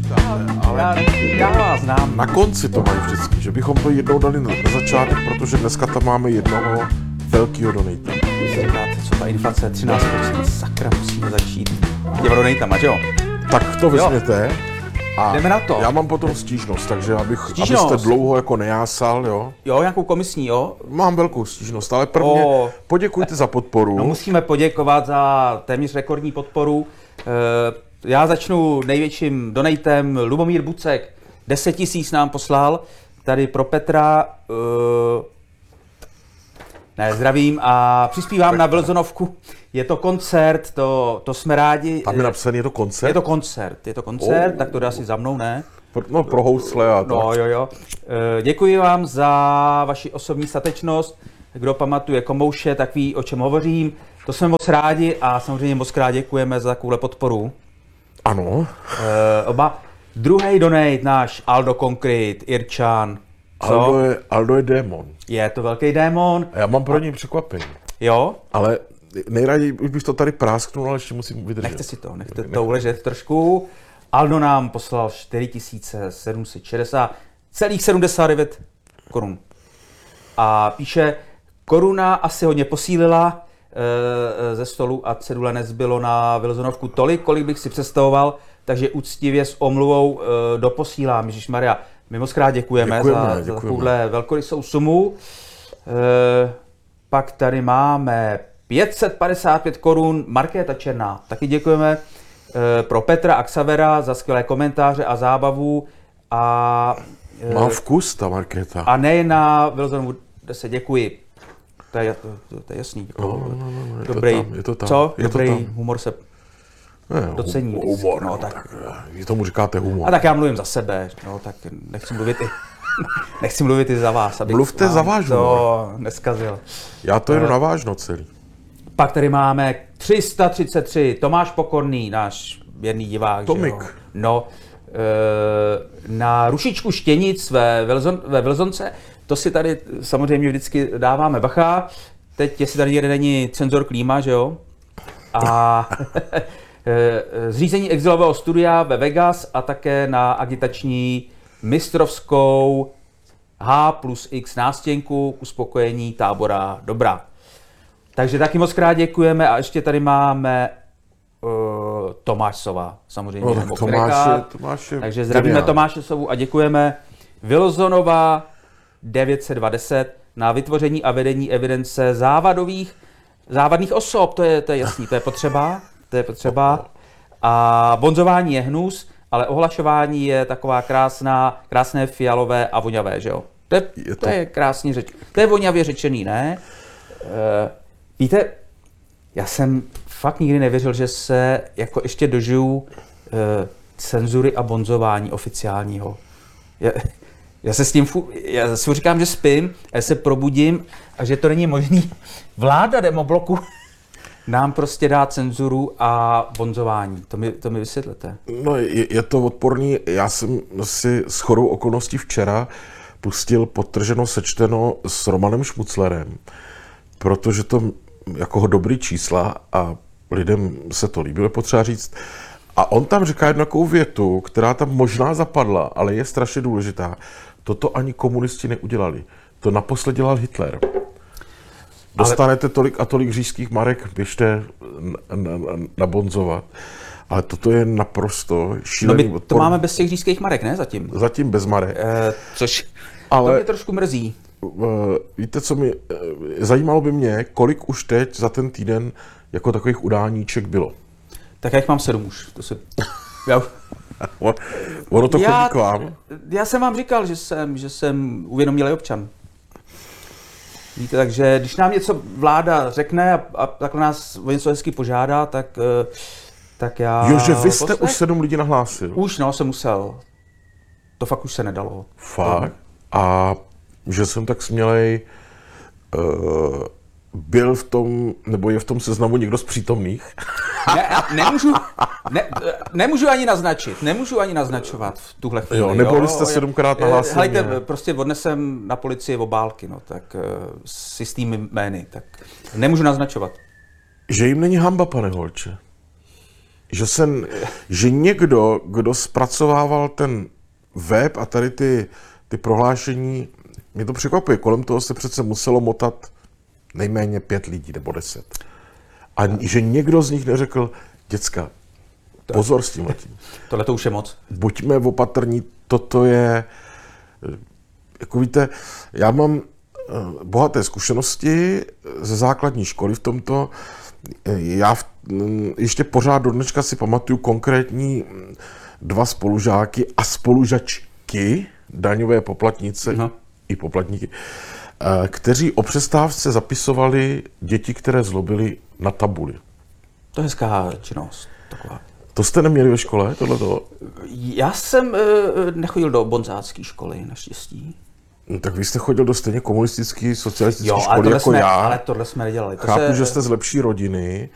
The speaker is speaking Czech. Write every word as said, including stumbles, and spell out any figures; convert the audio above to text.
Ale já, já vás znám. Na konci to mají vždycky, že bychom to jednou dali na, na začátek, protože dneska tam máme jednoho velkýho donata. Když říkáte, co ta inflace, třináct procent, sakra, musíme začít těma donatama, že jo? Tak to vezměte. A jdeme na to. Já mám potom stížnost, takže abych, Stížnost. abyste dlouho jako nejásal, jo. Jo, nějakou komisní, jo? Mám velkou stížnost, ale prvně O. poděkujte za podporu. No, musíme poděkovat za téměř rekordní podporu. Já začnu největším donatem. Lubomír Bucek, deset tisíc nám poslal. Tady pro Petra. Ne, zdravím a přispívám na Wilsonovku. Je to koncert, to, to jsme rádi. Tam je napsaný, je to koncert? Je to koncert, je to koncert, Oh. tak to jde asi za mnou, ne? No, pro housle a tak. No, jo, jo. Děkuji vám za vaši osobní statečnost. Kdo pamatuje Komouše, tak ví, o čem hovořím. To jsme moc rádi a samozřejmě moc krát děkujeme za takovou podporu. Ano. E, oba. Druhý donate, náš Aldo Concrete, Irčan. Co? Aldo je, Aldo je démon. Je to velký démon. A já mám pro něj překvapení. Jo? Ale nejraději už bych to tady prásknul, ale ještě musím vydržet. Nechte si to, nechte to uležet trošku. Aldo nám poslal čtyři tisíce sedm set šedesát celých sedmdesát devět korun. A píše, koruna asi hodně posílila e, ze stolu a cedule nezbylo na Wilsonovku tolik, kolik bych si představoval, takže úctivě s omluvou e, doposílám. Ježišmarja, my moc krát děkujeme, děkujeme za, děkujeme. za takovouhle velkorysou sumu. E, pak tady máme pět set padesát pět korun, Markéta Černá. Taky děkujeme e, pro Petra a Xavera za skvělé komentáře a zábavu. A, e, Má vkus ta Markéta. a ne na Wilsonovu se děkuji. To je, to, to je jasný. No, no, no, no, je Dobrý. to tam, je to tam. Co? Je Dobrý to tam. humor se Ne, docení. Humor, No, no, tak. tak. Vy tomu říkáte humor. A tak já mluvím za sebe, no, tak nechci mluvit i, nechci mluvit i za vás. Abych Mluvte vám za váš to neskazil. Já to jedu na vážno celý. Pak tady máme tři sta třicet tři, Tomáš Pokorný, náš věrný divák. Tomik. Že jo? No, e, na rušičku štěnic ve, Wilson, ve Wilsonce, to si tady samozřejmě vždycky dáváme bacha. Teď, jestli tady někde není cenzor klíma, že jo? A zřízení exilového studia ve Vegas a také na agitační mistrovskou H plus X nástěnku k uspokojení tábora dobra. Takže taky moc krát děkujeme a ještě tady máme uh, Tomáš Sova, samozřejmě. No, tak Tomáš, Tomáš je Takže zdravíme geniál. Tomáše Sovu a děkujeme. Wilsonova devět set dvacet na vytvoření a vedení evidence závadových, závadných osob, to je, to je jasný, to je potřeba, to je potřeba. A bonzování je hnus, ale ohlašování je taková krásná, krásné fialové a voňavé, že jo? To je, Je to- to je krásně řeč, to je voňavě řečený, ne? E, víte, já jsem fakt nikdy nevěřil, že se jako ještě dožiju e, cenzury a bonzování oficiálního. Já, já se s tím, fu, já si říkám, že spím, já se probudím a že to není možný. Vláda demobloku nám prostě dá cenzuru a bonzování. To mi, to mi vysvětlete. No, je, je to odporný. Já jsem si shodou okolností včera pustil Podtrženo sečteno s Romanem Šmuclerem, protože to jako dobrý čísla a lidem se to líbilo, potřeba říct. A on tam říká jednu takovou větu, která tam možná zapadla, ale je strašně důležitá. Toto ani komunisti neudělali. To naposled dělal Hitler. Dostanete tolik a tolik říšských marek, běžte nabonzovat. Ale toto je naprosto No šílený my to odpor. máme bez těch říšských marek, ne? Zatím. Zatím bez marek. E, což Ale- to mě trošku mrzí. Uh, Víte, co mi... uh, Zajímalo by mě, kolik už teď za ten týden jako takových udáníček bylo. Tak já jich mám sedm už. To se... já... On- Ono to já, chodí k vám. já jsem vám říkal, že jsem, že jsem uvědomělý občan. Víte, takže když nám něco vláda řekne a, a takhle nás o něco hezky požádá, tak, eh, tak já... Jo, že vy jste poslech- už sedm lidí nahlásil. Už, no, jsem musel. To fakt už se nedalo. Fakt? A že jsem tak smělej, uh, byl v tom, nebo je v tom seznamu někdo z přítomných? Ne, nemůžu, ne, nemůžu ani naznačit, nemůžu ani naznačovat v tuhle chvíli. Jo, nebyli jste sedmkrát nahlásili. Hejte, mě. prostě odnesem na policii obálky, no, tak s jistými jmény, tak nemůžu naznačovat. Že jim není hamba, pane Holče. Že, jsem, že někdo, kdo zpracovával ten web a tady ty, ty prohlášení, mě to překvapuje, kolem toho se přece muselo motat nejméně pět lidí nebo deset. A že někdo z nich neřekl, děcka, pozor s tímhletím. Tohle to už je moc. Buďme opatrní, toto je, jako víte, já mám bohaté zkušenosti ze základní školy v tomto. Já v, ještě pořád do dneška si pamatuju konkrétní dva spolužáky a spolužačky, daňové poplatnice no. i poplatníky, kteří o přestávce zapisovali děti, které zlobily na tabuli. To je hezká činnost. Taková. To jste neměli ve škole, tohleto? Já jsem e, nechodil do bonzácké školy, naštěstí. No, tak vy jste chodil do stejně komunistické, socialistické jo, školy jako jsme, já. ale tohle jsme nedělali. To Chápu, se... že jste z lepší rodiny.